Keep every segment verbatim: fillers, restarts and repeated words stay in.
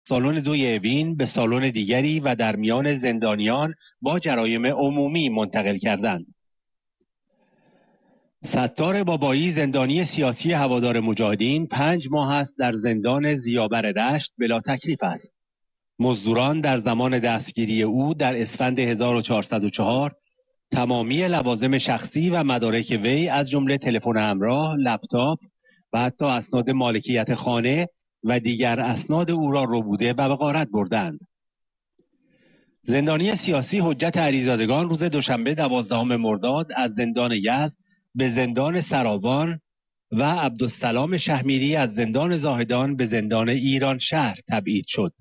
سالن دوی اوین به سالن دیگری و در میان زندانیان با جرایم عمومی منتقل کردند. ستار بابایی زندانی سیاسی هوادار مجاهدین پنج ماه است در زندان ضیابر رشت بلا تکلیف است. مزدوران در زمان دستگیری او در اسفند هزار و چهارصد و چهار تمامی لوازم شخصی و مدارک وی از جمله تلفن همراه، لپتاپ و حتی اسناد مالکیت خانه و دیگر اسناد او را ربوده و به غارت بردند. زندانی سیاسی حجت علیزادگان روز دوشنبه دوازدهم مرداد از زندان یزد به زندان سراوان و عبدالسلام شهمیری از زندان زاهدان به زندان ایران شهر تبعید شد.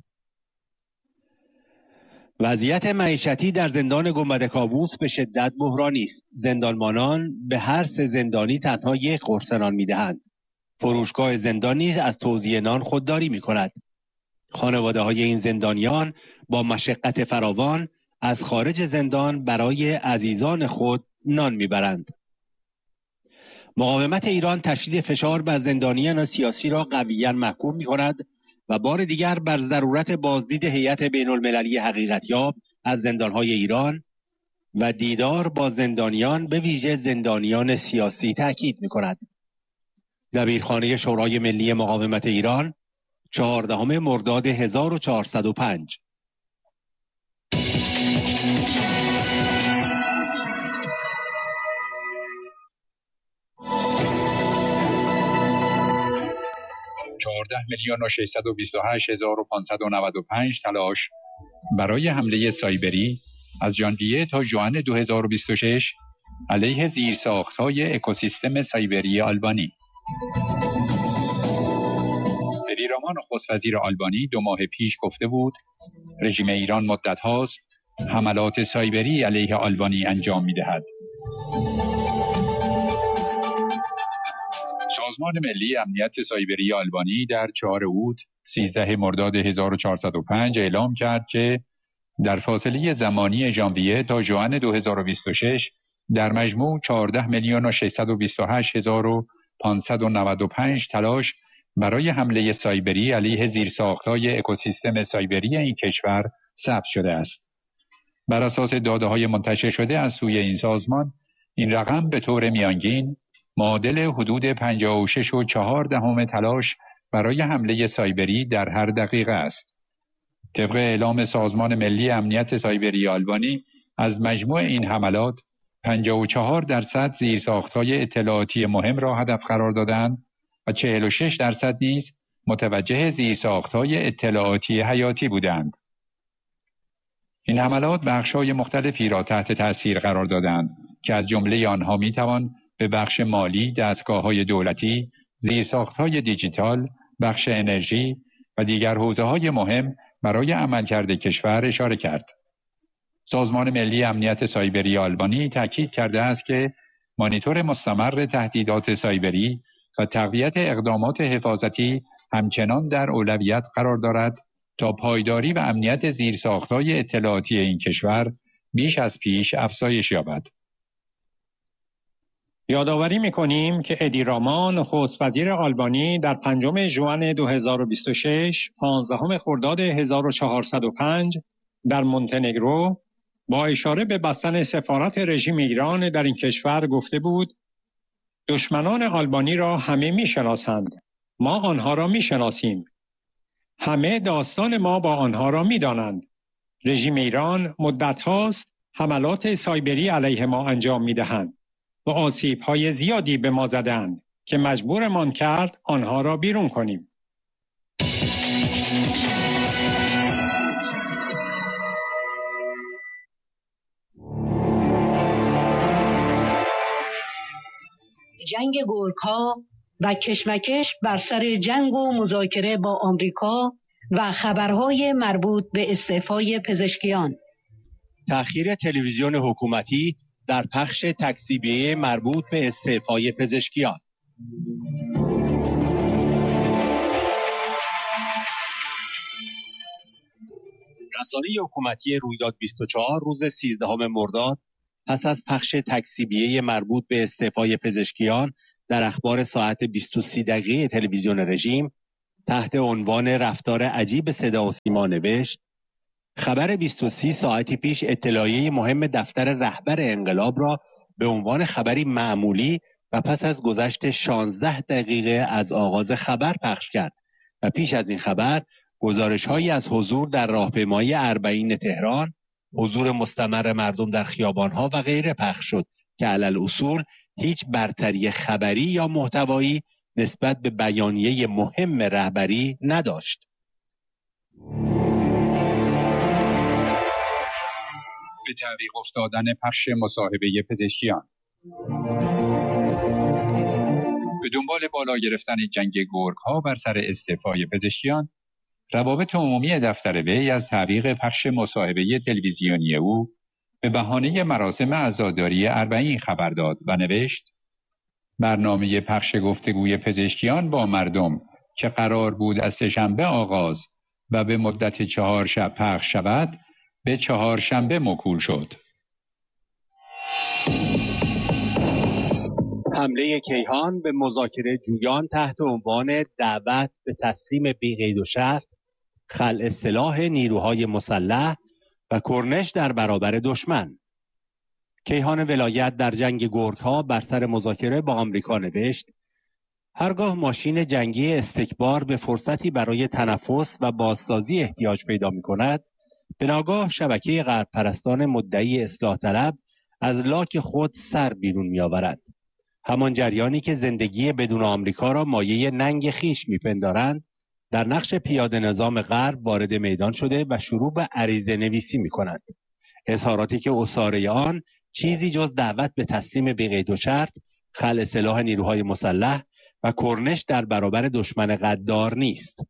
وضعیت معیشتی در زندان گنبد کاووس به شدت بحرانی است. زندانبانان به هر سه زندانی تنها یک قرص نان می‌دهند. فروشگاه زندان نیز از توزیع نان خودداری می‌کند. خانواده‌های این زندانیان با مشقت فراوان از خارج زندان برای عزیزان خود نان می‌برند. مقاومت ایران تشدید فشار بر زندانیان سیاسی را قویاً محکوم می‌کند و بار دیگر بر ضرورت بازدید هیئت بین‌المللی حقیقتیاب از زندان‌های ایران و دیدار با زندانیان به ویژه زندانیان سیاسی تاکید می‌کند. دبیرخانه شورای ملی مقاومت ایران چهاردهم مرداد هزار و چهارصد و پنج. چهارده میلیون و ششصد و بیست و هشت هزار و پانصد و نود و پنج تلاش برای حمله سایبری از ژانویه تا ژوئن دو هزار و بیست و شش علیه زیرساخت‌های اکوسیستم سایبری آلبانی. ادی راما نخست وزیر آلبانی دو ماه پیش گفته بود رژیم ایران مدت هاست حملات سایبری علیه آلبانی انجام می‌دهد. سازمان ملی امنیت سایبری آلبانی در چهارم اوت سیزده مرداد هزار و چهارصد و پنج اعلام کرد که در فاصله زمانی ژانویه تا ژوئن دو هزار و بیست و شش در مجموع چهارده میلیون و ششصد و بیست و هشت هزار و پانصد و نود و پنج تلاش برای حمله سایبری علیه زیرساخت‌های اکوسیستم سایبری این کشور ثبت شده است. بر اساس داده‌های منتشر شده از سوی این سازمان، این رقم به طور میانگین معادل حدود پنجاه و شش و چهار دهم تلاش برای حمله سایبری در هر دقیقه است. طبق اعلام سازمان ملی امنیت سایبری آلبانی، از مجموع این حملات پنجاه و چهار درصد زیرساخت‌های اطلاعاتی مهم را هدف قرار دادند و چهل و شش درصد نیز متوجه زیرساخت‌های اطلاعاتی حیاتی بودند. این حملات بخش‌های مختلفی را تحت تأثیر قرار دادند که از جمله آنها می‌توان به بخش مالی، دستگاه‌های دولتی، زیرساخت‌های دیجیتال، بخش انرژی و دیگر حوزه‌های مهم برای عملکرد کشور اشاره کرد. سازمان ملی امنیت سایبری آلبانی تاکید کرده است که مانیتور مستمر تهدیدات سایبری و تقویت اقدامات حفاظتی همچنان در اولویت قرار دارد تا پایداری و امنیت زیرساخت‌های اطلاعاتی این کشور بیش از پیش افزایش یابد. یادآوری می‌کنیم که ادی راما نخست وزیر آلبانی در پنجم ژوئن دو هزار و بیست و شش، پانزدهم خرداد هزار و چهارصد و پنج در مونتنگرو با اشاره به بستن سفارت رژیم ایران در این کشور گفته بود دشمنان آلبانی را همه می‌شناسند. ما آنها را می‌شناسیم. همه داستان ما با آنها را می‌دانند. رژیم ایران مدت هاست حملات سایبری علیه ما انجام می‌دهند و آسیب‌های زیادی به ما زدند که مجبورمان کرد آنها را بیرون کنیم. جنگ گورکا و کشمکش بر سر جنگ و مذاکره با آمریکا و خبرهای مربوط به استعفای پزشکیان. تأخیر تلویزیون حکومتی در پخش تکذیبیه مربوط به استعفای پزشکیان. رسانه حکومتی رویداد بیست و چهار روز سیزدهم مرداد پس از پخش تکذیبیه مربوط به استعفای پزشکیان در اخبار ساعت بیست و سه دقیقه تلویزیون رژیم تحت عنوان رفتار عجیب صدا و سیما نوشت: خبر بیست و سه ساعتی پیش اطلاعیه مهم دفتر رهبر انقلاب را به عنوان خبری معمولی و پس از گذشت شانزده دقیقه از آغاز خبر پخش کرد و پیش از این خبر گزارش‌هایی از حضور در راهپیمایی اربعین تهران، حضور مستمر مردم در خیابان‌ها و غیره پخش شد که علل اصول هیچ برتری خبری یا محتوایی نسبت به بیانیه مهم رهبری نداشت. به تعویق افتادن پخش مصاحبه پزشکیان. به دنبال بالا گرفتن جنگ گرگ‌ها بر سر استعفای پزشکیان، روابط عمومی دفتر وی از تعویق پخش مصاحبه تلویزیونی او به بهانه مراسم عزاداری اربعین خبر داد و نوشت: برنامه پخش گفتگوی پزشکیان با مردم که قرار بود از سه‌شنبه آغاز و به مدت چهار شب پخش شود، به چهارشنبه موکول شد. حمله کیهان به مذاکره جویان تحت عنوان دعوت به تسلیم بی قید و شرط، خلع سلاح نیروهای مسلح و کرنش در برابر دشمن. کیهان ولایت در جنگ گرگ‌ها بر سر مذاکره با آمریکا نوشت: هرگاه ماشین جنگی استکبار به فرصتی برای تنفس و بازسازی احتیاج پیدا می‌کند، به ناگاه شبکه غرب پرستان مدعی اصلاح طلب از لاک خود سر بیرون می‌آورد. همان جریانی که زندگی بدون آمریکا را مایه ننگ خیش می‌پندارند، در نقش پیاده نظام غرب وارد میدان شده و شروع به عریضه نویسی می‌کند. اظهاراتی که عصاره آن چیزی جز دعوت به تسلیم بی قید و شرط، خلع سلاح نیروهای مسلح و کرنش در برابر دشمن غدار نیست.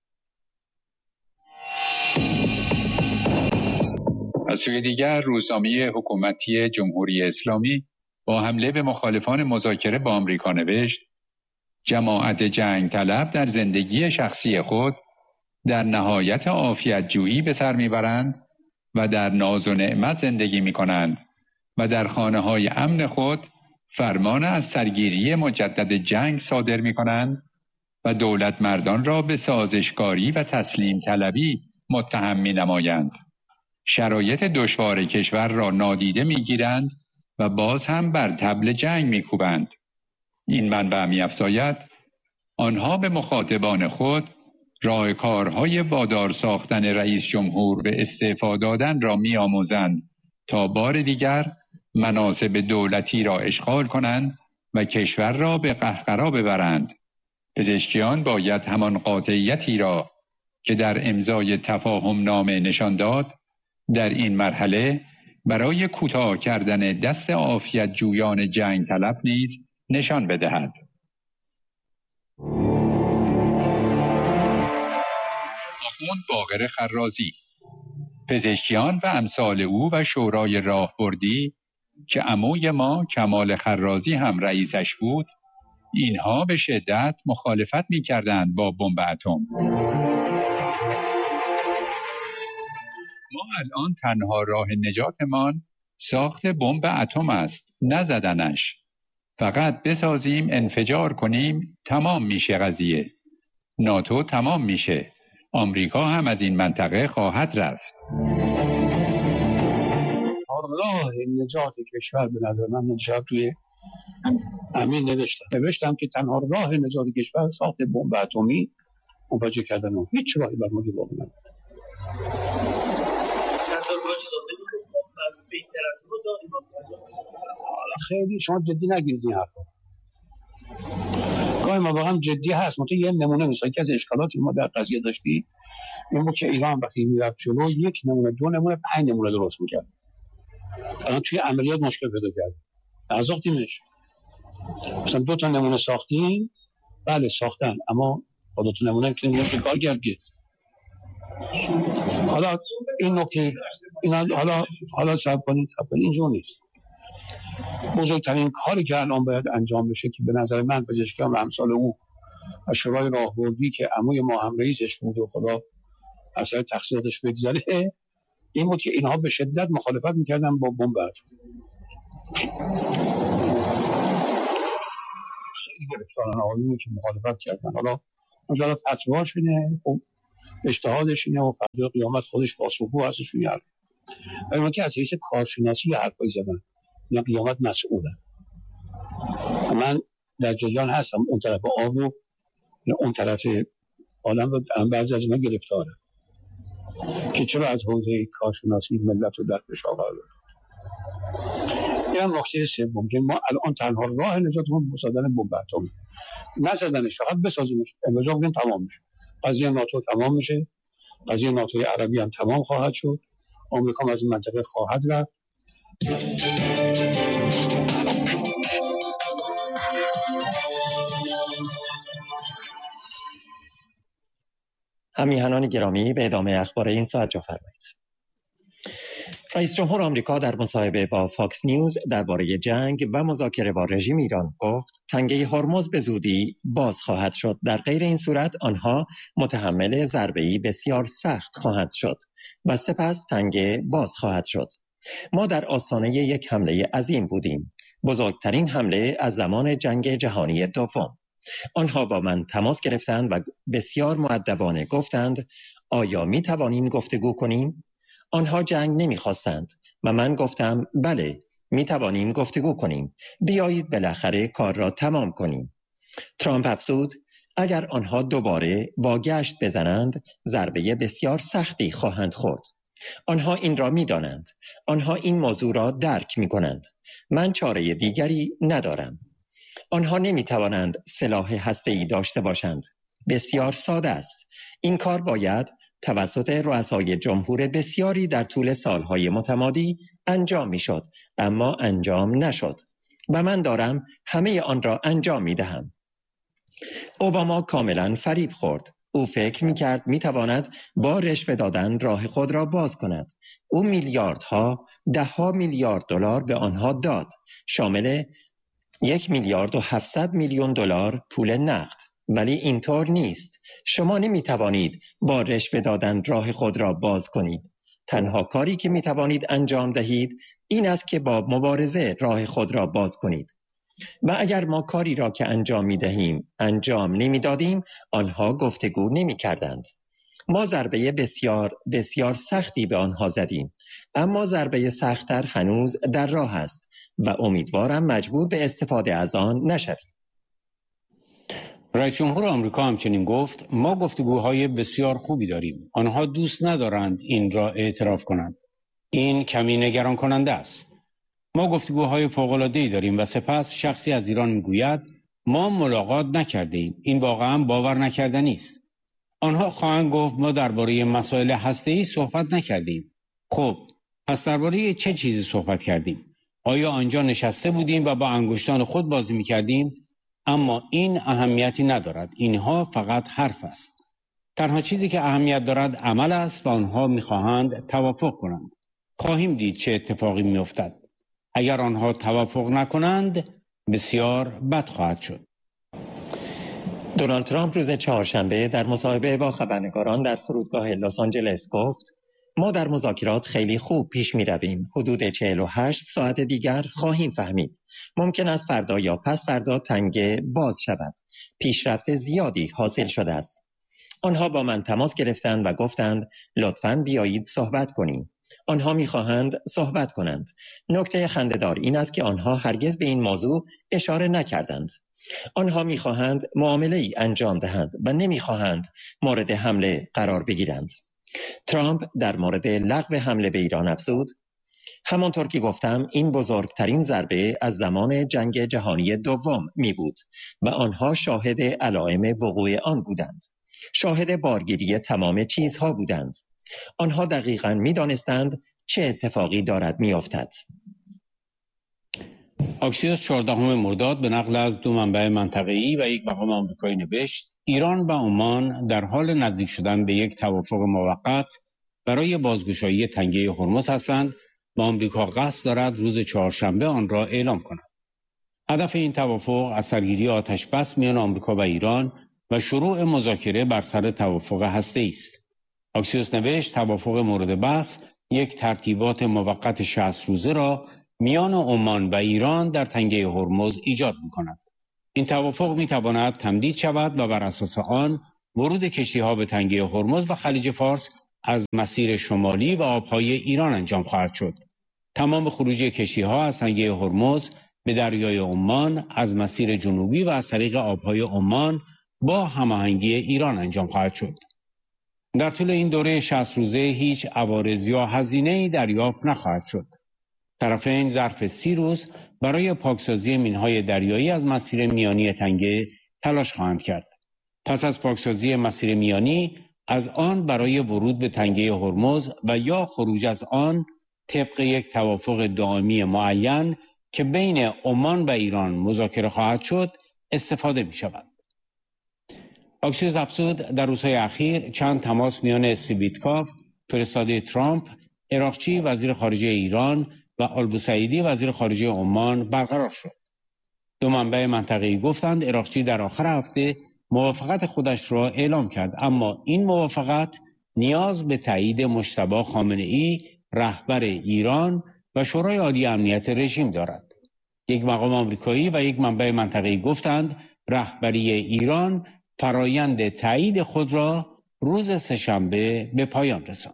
از سوی دیگر، روزنامه حکومتی جمهوری اسلامی با حمله به مخالفان مذاکره با آمریکا نوشت: جماعت جنگ طلب در زندگی شخصی خود در نهایت عافیت جویی به سر میبرند و در ناز و نعمت زندگی میکنند و در خانه های امن خود فرمان از سرگیری مجدد جنگ صادر میکنند و دولت مردان را به سازشکاری و تسلیم طلبی متهم مینمایند. شرایط دشوار کشور را نادیده میگیرند و باز هم بر طبل جنگ میکوبند. این منبع می‌افزاید: آنها به مخاطبان خود راه کارهای وادار ساختن رئیس جمهور به استعفا دادن را می‌آموزند تا بار دیگر مناصب دولتی را اشغال کنند و کشور را به قهقرا ببرند. پزشکیان باید همان قاطعیتی را که در امضای تفاهم نامه نشان داد، در این مرحله برای کوتاه کردن دست عافیت جویان جنگ طلب نیز نشان بدهد. آخوند باقر خرازی: پزشکیان و امثال او و شورای راهبردی که عموی ما کمال خرازی هم رئیسش بود، اینها به شدت مخالفت می‌کردند با بمب اتم. ما الان تنها راه نجاتمان ساخت بمب اتم است، نه زدنش. فقط بسازیم، انفجار کنیم، تمام میشه قضیه. ناتو تمام میشه. آمریکا هم از این منطقه خواهد رفت. راه نجات کشور به نظر من نجات توی همین نوشتم نوشتم که تنها راه نجات کشور ساخت بمب اتمی منفجر کردن اون. هیچ راهی بر ما جلو نمیاد. حالا خیلی شما جدی نگیرید این حرفا. گاهی ما واقعا جدی هست. منتها یه نمونه مثلا که از اشکالاتی ما در قضیه داشتی این بود که ایران وقتی میرفت جلو یک نمونه دو نمونه پنج نمونه درست میکرد. الان توی عملیات مشکل پیدا کرد. نازاختیمش. مثلا دو تا نمونه ساختیم، بله ساختن، اما با دو تا نمونه که نمیشه کار کرد. حالا این نکته اینا حالا حالا صبر کنید صبر کنید اینجور نیست. بزرگترین کاری که الان باید انجام بشه که به نظر من پزشکیان و امثال او و شورای راهبردی که عموی ما هم رئیسش بود و خدا اثر تقصیراتش بگذره، این بود که اینها به شدت مخالفت میکردن با بمب اتم. خیلی گرفتارن آقایونی که مخالفت کردن. حالا اونجا فتواش اینه، خب اجتهادش اینه و فردا قیامت خودش پاسخگو هستش میاره. ولی من که از حیث کارشناسی حرفایی زدن، اینا قیامت مسئوله. من در جریان هستم اون طرف آب و اون طرف عالم رو بعضی از اینا گرفتاره که چرا از حوزه کارشناسی ملت رو در فشار قرار داد. این هم نکته سوم که ما الان تنها راه نجاتمون گشودن بمب اتمی، نزدنش، فقط بسازیمش. امروز بگیم تمام میشه، قضیه ناتو تمام میشه، قضیه ناتوی عربی هم تمام خواهد شد، آمریکا از این منطقه خواهد رفت. همیهنان گرامی، به ادامه اخبار این ساعت جا فرمایید. رئیس جمهور آمریکا در مصاحبه با فاکس نیوز درباره جنگ و مذاکره با رژیم ایران گفت تنگه هرمز به زودی باز خواهد شد. در غیر این صورت آنها متحمل ضربه‌ای بسیار سخت خواهند شد و سپس تنگه باز خواهد شد. ما در آستانه یک حمله عظیم بودیم، بزرگترین حمله از زمان جنگ جهانی دوم. آنها با من تماس گرفتند و بسیار مؤدبانه گفتند آیا می توانیم گفتگو کنیم؟ آنها جنگ نمی خواستند و من گفتم بله می توانیم گفتگو کنیم، بیایید بالاخره کار را تمام کنیم. ترامپ افزود اگر آنها دوباره واگشت بزنند ضربه بسیار سختی خواهند خورد. آنها این را می دانند، آنها این موضوع را درک می کنند. من چاره دیگری ندارم. آنها نمی توانند سلاح هسته‌ای داشته باشند. بسیار ساده است. این کار باید توسط رؤسای جمهور بسیاری در طول سالهای متمادی انجام می شد، اما انجام نشد و من دارم همه آن را انجام می دهم. اوباما کاملا فریب خورد. او فکر می کرد می تواند با رشوه دادن راه خود را باز کند. او میلیاردها، ده ها میلیارد دلار به آنها داد، شامل یک میلیارد و هفتصد میلیون دلار پول نقد. ولی اینطور نیست. شما نمی توانید با رشوه دادن راه خود را باز کنید. تنها کاری که می توانید انجام دهید این است که با مبارزه راه خود را باز کنید. و اگر ما کاری را که انجام می دهیم انجام نمی دادیم، آنها گفتگو نمی کردند. ما ضربه بسیار بسیار سختی به آنها زدیم، اما ضربه سخت‌تر هنوز در راه است و امیدوارم مجبور به استفاده از آن نشویم. رئیس جمهور آمریکا همچنین گفت ما گفتگوهای بسیار خوبی داریم. آنها دوست ندارند این را اعتراف کنند. این کمی نگران کننده است. ما گفتگوهای فوق‌العاده‌ای داریم و سپس شخصی از ایران میگوید ما ملاقات نکرده ایم. این واقعا باور نکردنی است. آنها خواهند گفت ما درباره مسائل هسته‌ای صحبت نکردیم. خب پس درباره چه چیزی صحبت کردیم؟ آیا آنجا نشسته بودیم و با انگشتان خود بازی می‌کردیم؟ اما این اهمیتی ندارد. اینها فقط حرف است. تنها چیزی که اهمیت دارد عمل است و آنها می‌خواهند توافق کنند. خواهیم دید چه اتفاقی می‌افتد. اگر آنها توافق نکنند بسیار بد خواهد شد. دونالد ترامپ روز چهارشنبه در مصاحبه با خبرنگاران در فرودگاه لس آنجلس گفت ما در مذاکرات خیلی خوب پیش می رویم. حدود چهل و هشت ساعت دیگر خواهیم فهمید. ممکن است فردا یا پس فردا تنگه باز شود. پیشرفت زیادی حاصل شده است. آنها با من تماس گرفتند و گفتند لطفاً بیایید صحبت کنیم. آنها می‌خواهند صحبت کنند. نکته خنده‌دار این است که آنها هرگز به این موضوع اشاره نکردند. آنها می‌خواهند معامله‌ای انجام دهند و نمی‌خواهند مورد حمله قرار بگیرند. ترامپ در مورد لغو حمله به ایران افزود همانطور که گفتم این بزرگترین ضربه از زمان جنگ جهانی دوم می بود و آنها شاهد علائم وقوع آن بودند. شاهد بارگیری تمام چیزها بودند. آنها دقیقاً می دانستند چه اتفاقی دارد می افتد. آکسیوس چهاردهم مرداد به نقل از دو منبع منطقه‌ای و یک مقام آمریکایی نوشت ایران و عمان در حال نزدیک شدن به یک توافق موقت برای بازگشایی تنگه هرمز هستند و آمریکا قصد دارد روز چهارشنبه آن را اعلام کند. هدف این توافق از سرگیری آتش بس میان آمریکا و ایران و شروع مذاکره بر سر توافق هسته‌ای است. آکسیوس نوشت توافق مورد بحث یک ترتیبات موقت شصت روزه را میان عمان و ایران در تنگه هرمز ایجاد می‌کند. این توافق می‌تواند تمدید شود و بر اساس آن ورود کشتی‌ها به تنگه هرمز و خلیج فارس از مسیر شمالی و آبهای ایران انجام خواهد شد. تمام خروج کشتی‌ها از تنگه هرمز به دریای عمان از مسیر جنوبی و از طریق آبهای عمان با هماهنگی ایران انجام خواهد شد. در طول این دوره شصت روزه هیچ عوارض یا هزینه‌ای دریافت نخواهد شد. طرفین ظرف سی روز برای پاکسازی مین‌های دریایی از مسیر میانی تنگه تلاش خواهند کرد. پس از پاکسازی مسیر میانی، از آن برای ورود به تنگه هرمز و یا خروج از آن طبق یک توافق دائمی معین که بین عمان و ایران مذاکره خواهد شد استفاده می شود. آکسیوز افزود در روزهای اخیر چند تماس میان استیو ویتکاف فرستاده ترامپ، اراقچی وزیر خارجه ایران و آلبوسعیدی وزیر خارجه عمان برقرار شد. دو منبع منطقه‌ای گفتند اراقچی در آخر هفته موافقت خودش را اعلام کرد، اما این موافقت نیاز به تایید مجتبی خامنه‌ای رهبر ایران و شورای عالی امنیت رژیم دارد. یک مقام آمریکایی و یک منبع منطقه‌ای گفتند رهبری ایران فرایند تایید خود را روز سه‌شنبه به پایان رساند.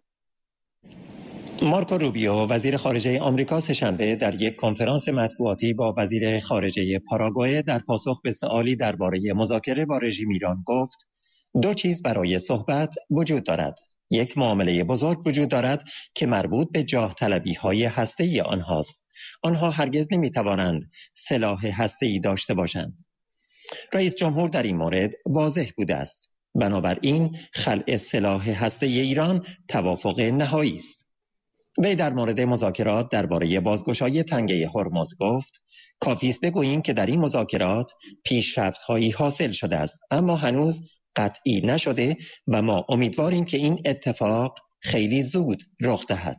مارکو روبیو وزیر خارجه آمریکا سه‌شنبه در یک کنفرانس مطبوعاتی با وزیر خارجه پاراگوئه در پاسخ به سوالی درباره مذاکره با رژیم ایران گفت دو چیز برای صحبت وجود دارد. یک معامله بزرگ وجود دارد که مربوط به جاه طلبی های هسته‌ای آنهاست. آنها هرگز نمیتوانند سلاح هسته‌ای داشته باشند. رئیس جمهور در این مورد واضح بوده است. بنابراین خلع سلاح هسته‌ای ایران توافق نهایی است. وی در مورد مذاکرات درباره بازگشایی تنگه هرمز گفت کافی است بگوییم که در این مذاکرات پیشرفت‌هایی حاصل شده است، اما هنوز قطعی نشده و ما امیدواریم که این اتفاق خیلی زود رخ دهد.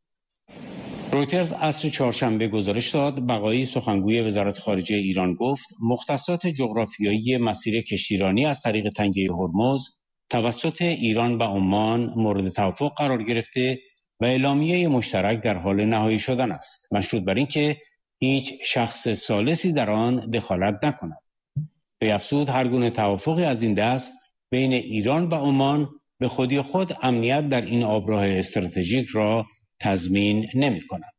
رویترز عصر چهارشنبه گزارش داد بقایی سخنگوی وزارت خارجه ایران گفت مختصات جغرافیایی مسیر کشتیرانی از طریق تنگه هرمز توسط ایران و عمان مورد توافق قرار گرفته و اعلامیه مشترک در حال نهایی شدن است، مشروط بر اینکه هیچ شخص ثالثی در آن دخالت نکند. به افزود هر گونه توافقی از این دست بین ایران و عمان به خودی خود امنیت در این آبراه استراتژیک را تضمین نمی کند.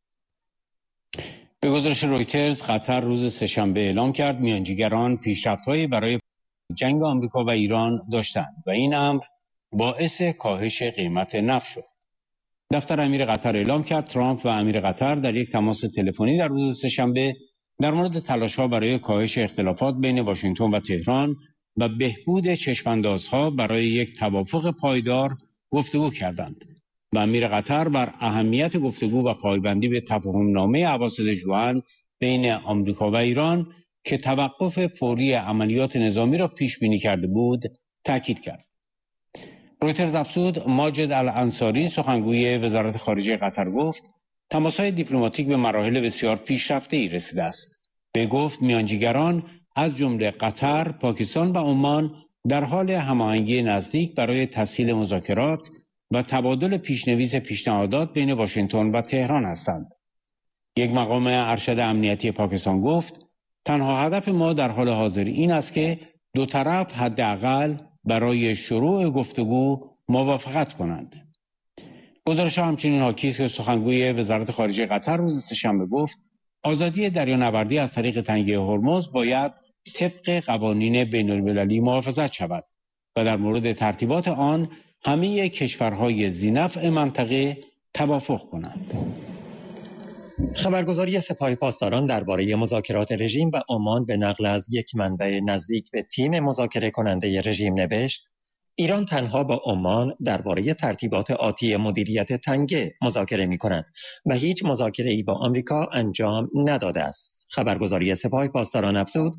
به گزارش رویترز قطر روز سه‌شنبه اعلام کرد میانجیگران پیشرفت‌هایی برای جنگ آمریکا و ایران داشتند و این امر باعث کاهش قیمت نفت شد. دفتر امیر قطر اعلام کرد ترامپ و امیر قطر در یک تماس تلفنی در روز سه‌شنبه در مورد تلاش‌ها برای کاهش اختلافات بین واشنگتن و تهران و بهبود چشم‌اندازها برای یک توافق پایدار گفتگو کردند و امیر قطر بر اهمیت گفتگو و پایبندی به تفاهم‌نامه اواسط ژوئن بین آمریکا و ایران که توقف فوری عملیات نظامی را پیش بینی کرده بود تاکید کرد. رویترز افزود ماجد الانصاری سخنگوی وزارت خارجه قطر گفت تماس‌های دیپلماتیک به مراحل بسیار پیشرفته‌ای رسیده است. به گفت میانجیگران از جمله قطر، پاکستان و عمان در حال هماهنگی نزدیک برای تسهیل مذاکرات و تبادل پیشنویس پیشنهادات بین واشنگتن و تهران هستند. یک مقام ارشد امنیتی پاکستان گفت تنها هدف ما در حال حاضر این است که دو طرف حداقل برای شروع گفتگو موافقت کنند. گزارش همچنین حاکی است که سخنگوی وزارت خارجه قطر روز سه‌شنبه گفت آزادی دریانوردی از طریق تنگه هرمز باید طبق قوانین بین‌المللی محافظت شود و در مورد ترتیبات آن همه کشورهای ذی‌نفع منطقه توافق کنند. خبرگزاری سپاه پاسداران درباره مذاکرات رژیم و عمان به نقل از یک منبع نزدیک به تیم مذاکره کننده رژیم نوشت ایران تنها با عمان درباره ترتیبات آتی مدیریت تنگه مذاکره می کند و هیچ مذاکره‌ای با آمریکا انجام نداده است. خبرگزاری سپاه پاسداران افزود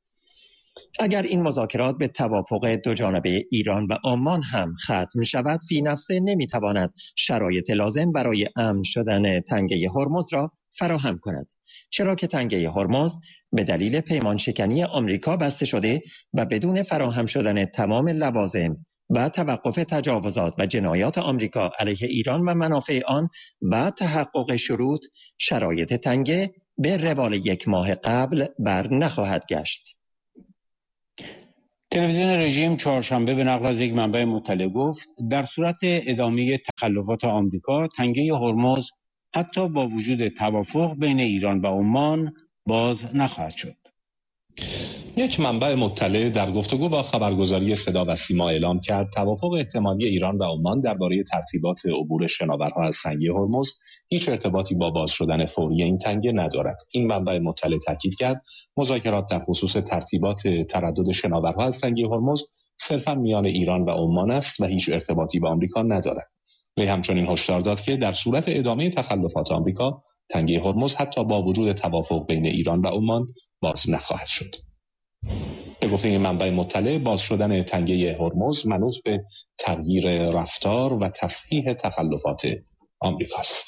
اگر این مذاکرات به توافق دو جانبه ایران و عمان هم ختم شود فی نفسه نمیتواند شرایط لازم برای امن شدن تنگه هرمز را فراهم کند، چرا که تنگه هرمز به دلیل پیمان شکنی آمریکا بسته شده و بدون فراهم شدن تمام لوازم و توقف تجاوزات و جنایات آمریکا علیه ایران و منافع آن و تحقق شروط شرایط تنگه به روال یک ماه قبل بر نخواهد گشت. تلویزیون رژیم چهارشنبه به نقل از یک منبع مطلع گفت در صورت ادامه تخلفات آمریکا تنگه هرمز حتی با وجود توافق بین ایران و عمان باز نخواهد شد. یک منبع مطلع در گفتگو با خبرگزاری صدا و سیما اعلام کرد توافق احتمالی ایران و عمان درباره ترتیبات عبور شناورها از تنگه هرمز هیچ ارتباطی با باز شدن فوری این تنگه ندارد. این منبع مطلع تاکید کرد مذاکرات در خصوص ترتیبات تردد شناورها از تنگه هرمز صرفاً میان ایران و عمان است و هیچ ارتباطی با آمریکا ندارد. وی همچنین هشدار داد که در صورت ادامه تخلفات آمریکا تنگه هرمز حتی با وجود توافق بین ایران و عمان باز نخواهد شد. به گفته این منبع مطلع باز شدن تنگه هرمز منوط به تغییر رفتار و تصحیح تخلفات آمریکاست.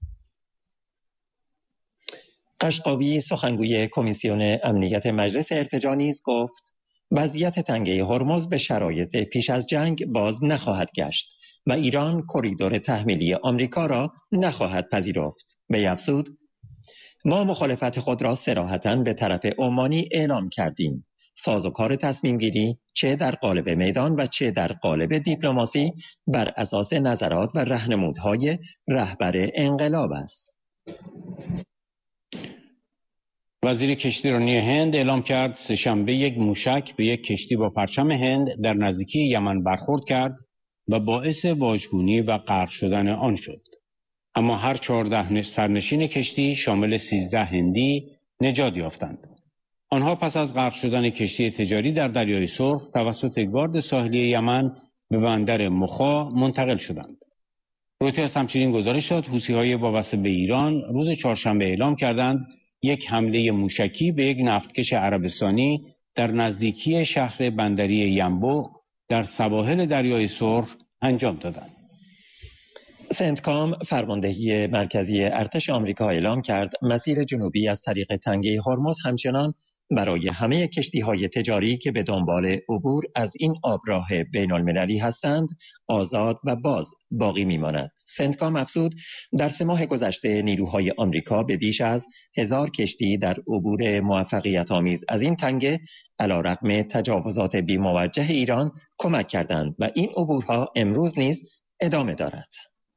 قشقابی سخنگوی کمیسیون امنیت مجلس ارتجاع نیز گفت وضعیت تنگه هرمز به شرایط پیش از جنگ باز نخواهد گشت و ایران کریدور تحمیلی آمریکا را نخواهد پذیرفت. وی افزود ما مخالفت خود را صراحتاً به طرف عمانی اعلام کردیم. سازوکار تصمیم گیری چه در قالب میدان و چه در قالب دیپلماسی بر اساس نظرات و راهنمودهای رهبر انقلاب است. وزیر کشتیرانی هند اعلام کرد سه‌شنبه یک موشک به یک کشتی با پرچم هند در نزدیکی یمن برخورد کرد و باعث واژگونی و غرق شدن آن شد. اما هر چهارده سرنشین کشتی شامل سیزده هندی نجات یافتند. آنها پس از غرق شدن کشتی تجاری در دریای سرخ توسط گارد ساحلی یمن به بندر مخا منتقل شدند. رویترز همچنین گزارش داد حوثی‌های وابسته به ایران روز چهارشنبه اعلام کردند یک حمله موشکی به یک نفتکش عربستانی در نزدیکی شهر بندری ینبو در سواحل دریای سرخ انجام دادند. سنتکام فرماندهی مرکزی ارتش آمریکا اعلام کرد مسیر جنوبی از طریق تنگه هرمز همچنان برای همه کشتی‌های تجاری که به دنبال عبور از این آبراه بین‌المللی هستند آزاد و باز باقی می‌ماند. سنتکام افزود در سه ماه گذشته نیروهای آمریکا به بیش از هزار کشتی در عبور موفقیت‌آمیز از این تنگه علی‌رغم تجاوزات بی‌موجه ایران کمک کردند و این عبورها امروز نیز ادامه دارد.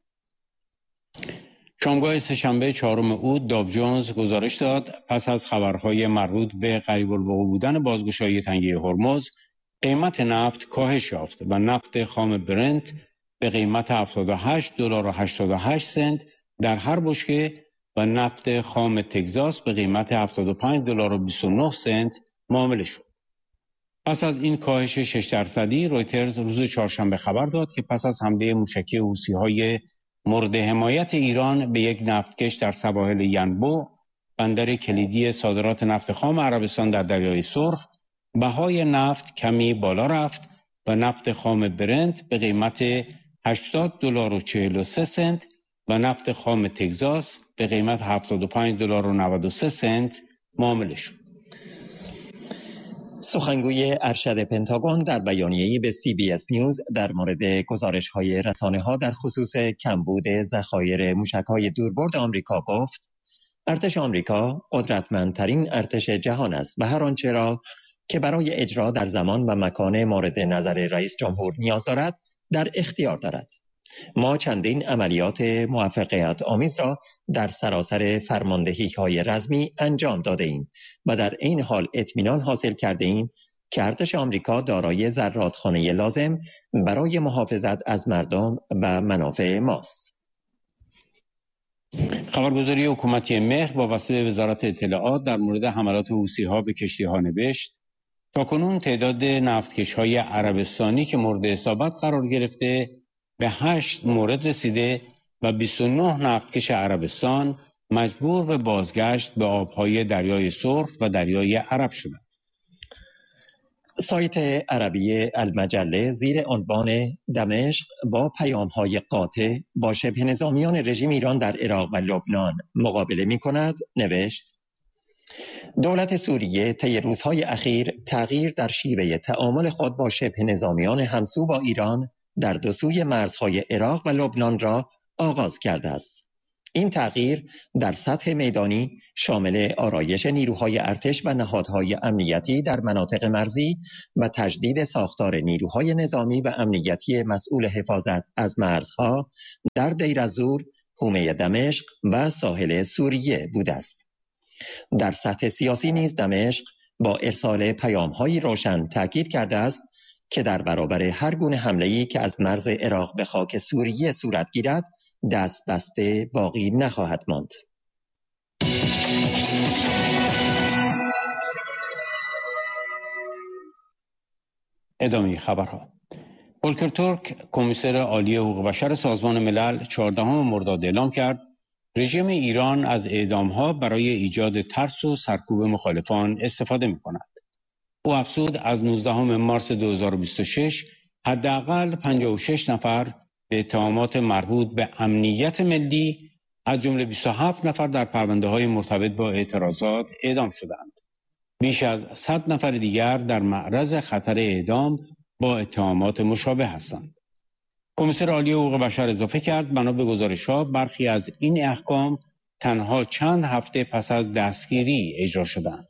شامگاه سه‌شنبه چهارم اوت داو جونز گزارش داد پس از خبرهای مربوط به قریب الوقوع بودن بازگشایی تنگه هرمز قیمت نفت کاهش یافت و نفت خام برنت به قیمت هفتاد و هشت دلار و هشتاد و هشت سنت در هر بشکه و نفت خام تگزاس به قیمت هفتاد و پنج دلار و بیست و نه سنت معامله شد. پس از این کاهش شش درصدی رویترز روز چهارشنبه خبر داد که پس از حمله موشکی حوثی‌های مورد حمایت ایران به یک نفتکش در سواحل ینبو بندر کلیدی صادرات نفت خام عربستان در دریای سرخ بهای نفت کمی بالا رفت و نفت خام برنت به قیمت هشتاد دلار و چهل و سه سنت و نفت خام تگزاس به قیمت هفتاد و پنج دلار و نود و سه سنت معامله شد. سخنگوی ارشد پنتاگون در بیانیه‌ای به سی بی اس نیوز در مورد گزارش‌های رسانه‌ها در خصوص کمبود ذخایر موشک‌های دوربرد آمریکا گفت: ارتش آمریکا قدرتمندترین ارتش جهان است و هر آنچه را که برای اجرا در زمان و مکان مورد نظر رئیس جمهور نیاز دارد در اختیار دارد. ما چندین عملیات موفقیت آمیز را در سراسر فرماندهی‌های رزمی انجام داده ایم و در این حال اطمینان حاصل کرده ایم که ارتش آمریکا دارای زرادخانه لازم برای محافظت از مردم و منافع ماست. خبرگزاری حکومتی مهر وابسته به وزارت اطلاعات در مورد حملات حوثی‌ها به کشتی‌ها نوشت: تاکنون تعداد نفتکش‌های عربستانی که مورد اصابت قرار گرفته به هشت مورد رسیده و بیست و نه نفتکش عربستان مجبور به بازگشت به آبهای دریای سرخ و دریای عرب شدند. سایت عربی المجله زیر عنوان دمشق با پیام‌های قاطع با شبه نظامیان رژیم ایران در عراق و لبنان مقابله می‌کند نوشت: دولت سوریه طی روزهای اخیر تغییر در شیوه تعامل خود با شبه نظامیان همسو با ایران در دو سوی مرزهای عراق و لبنان را آغاز کرده است. این تغییر در سطح میدانی شامل آرایش نیروهای ارتش و نهادهای امنیتی در مناطق مرزی و تجدید ساختار نیروهای نظامی و امنیتی مسئول حفاظت از مرزها در دیر الزور، حومه دمشق و ساحل سوریه بوده است. در سطح سیاسی نیز دمشق با ارسال پیام‌های روشن تاکید کرده است که در برابر هر گونه حمله‌ای که از مرز عراق به خاک سوریه صورت گیرد دست بسته باقی نخواهد ماند. ادامه خبرها. ولکر تورک، کمیسر عالی حقوق بشر سازمان ملل، چهاردهم مرداد اعلام کرد رژیم ایران از اعدام‌ها برای ایجاد ترس و سرکوب مخالفان استفاده می‌کند. او افزود از نوزدهم مارس دو هزار و بیست و شش حداقل پنجاه و شش نفر به اتهامات مربوط به امنیت ملی از جمله بیست و هفت نفر در پرونده‌های مرتبط با اعتراضات اعدام شدند. بیش از صد نفر دیگر در معرض خطر اعدام با اتهامات مشابه هستند. کمیسر عالی حقوق بشر اضافه کرد بنا به گزارش‌ها برخی از این احکام تنها چند هفته پس از دستگیری اجرا شدند.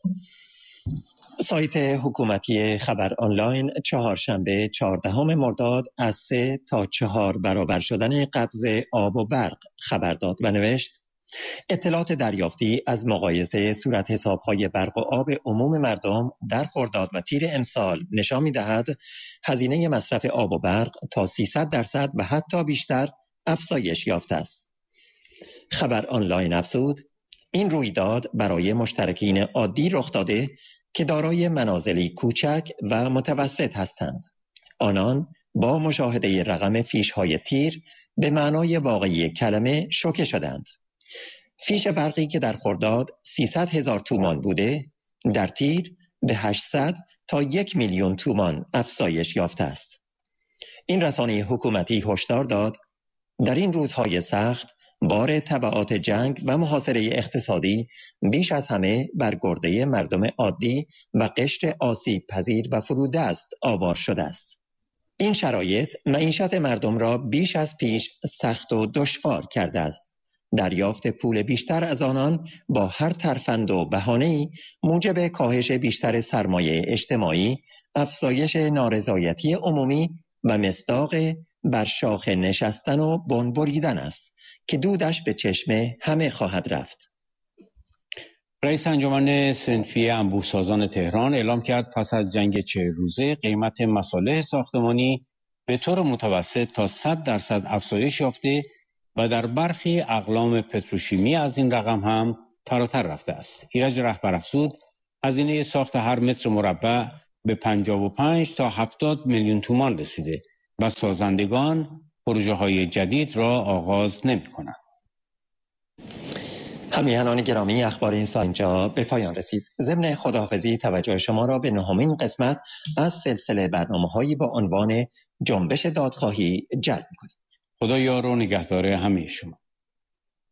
سایت حکومتی خبر آنلاین چهارشنبه چهاردهم مرداد از سه تا چهار برابر شدن قبض آب و برق خبر داد و نوشت اطلاعات دریافتی از مقایسه صورت حساب‌های برق و آب عموم مردم در خرداد و تیر امسال نشان می‌دهد هزینه مصرف آب و برق تا سیصد درصد و حتی بیشتر افزایش یافته است. خبر آنلاین افزود این رویداد برای مشترکین عادی رخ داده که دارای منازلی کوچک و متوسط هستند. آنان با مشاهده رقم فیش‌های تیر به معنای واقعی کلمه شوکه شدند. فیش برقی که در خرداد سیصد هزار تومان بوده در تیر به هشتصد تا یک میلیون تومان افزایش یافته است. این رسانه حکومتی هشدار داد در این روزهای سخت بار تبعات جنگ و محاصره اقتصادی بیش از همه بر گرده مردم عادی و قشر آسیب پذیر و فرودست آوار شده است. این شرایط معیشت مردم را بیش از پیش سخت و دشوار کرده است. دریافت پول بیشتر از آنان با هر ترفند و بهانه‌ای موجب کاهش بیشتر سرمایه اجتماعی، افزایش نارضایتی عمومی و مصداق بر شاخ نشستن و بن بریدن است که دودش به چشم همه خواهد رفت. رئیس انجمن صنفی انبوه‌سازان تهران اعلام کرد پس از جنگ چهل روزه قیمت مصالح ساختمانی به طور متوسط تا صد درصد افزایش یافته و در برخی اقلام پتروشیمی از این رقم هم فراتر رفته است. ایرج رهبر افزود هزینه ساخت هر متر مربع به پنجاه و پنج تا هفتاد میلیون تومان رسیده و سازندگان پروژه های جدید را آغاز نمی کنند. همیهنان گرامی، اخبار این ساعت اینجا به پایان رسید. ضمن خداحافظی توجه شما را به نهمین قسمت از سلسله برنامه‌هایی با عنوان جنبش دادخواهی جلب می‌کنیم. خدا یار و نگهدار همه شما.